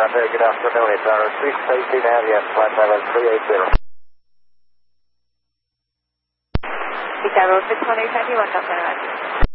Roger, good afternoon. It's our 3 safety nav, yes, flight level 380. Peter Road 618, you want to